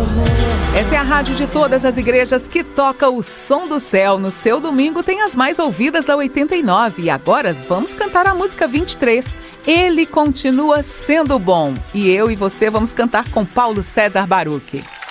Essa é a rádio de todas as igrejas que toca o som do céu. No seu domingo tem as mais ouvidas da 89. E agora vamos cantar a música 23. Ele continua sendo bom. E eu e você vamos cantar com Paulo César Baruch.